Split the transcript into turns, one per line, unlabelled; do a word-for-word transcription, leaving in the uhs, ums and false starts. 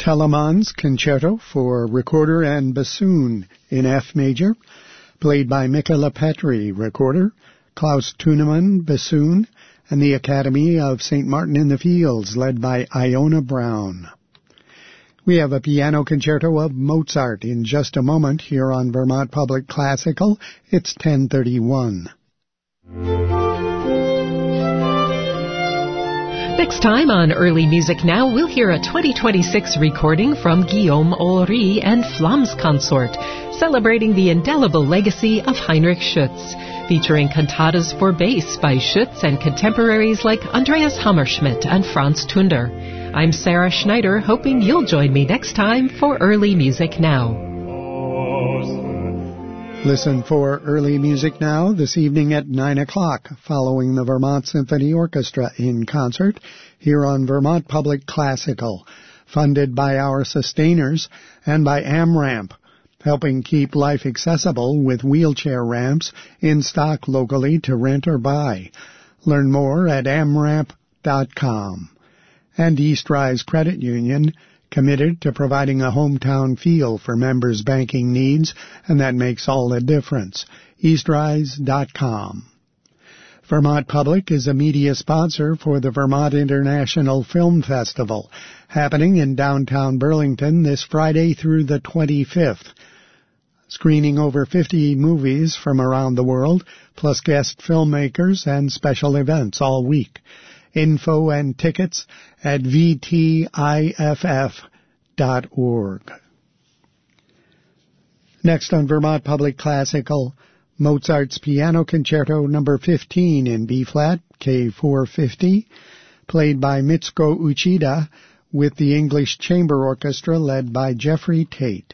Telemann's Concerto for Recorder and Bassoon in F major, played by Michaela Petri, recorder, Klaus Thunemann, bassoon, and the Academy of Saint Martin in the Fields, led by Iona Brown. We have a piano concerto of Mozart in just a moment here on Vermont Public Classical. It's ten thirty-one.
Next time on Early Music Now, we'll hear a twenty twenty-six recording from Guillaume Olry and Flams Consort, celebrating the indelible legacy of Heinrich Schütz, featuring cantatas for bass by Schütz and contemporaries like Andreas Hammerschmidt and Franz Tunder. I'm Sarah Schneider, hoping you'll join me next time for Early Music Now.
Listen for Early Music Now this evening at nine o'clock, following the Vermont Symphony Orchestra in concert here on Vermont Public Classical, funded by our sustainers and by AmRamp, helping keep life accessible with wheelchair ramps in stock locally to rent or buy. Learn more at amramp dot com. And East Rise Credit Union, committed to providing a hometown feel for members' banking needs, and that makes all the difference. east rise dot com. Vermont Public is a media sponsor for the Vermont International Film Festival, happening in downtown Burlington this Friday through the twenty-fifth. Screening over fifty movies from around the world, plus guest filmmakers and special events all week. Info and tickets at v t i f f dot org. Next on Vermont Public Classical, Mozart's Piano Concerto number fifteen in B-flat, K four fifty, played by Mitsuko Uchida with the English Chamber Orchestra led by Jeffrey Tate.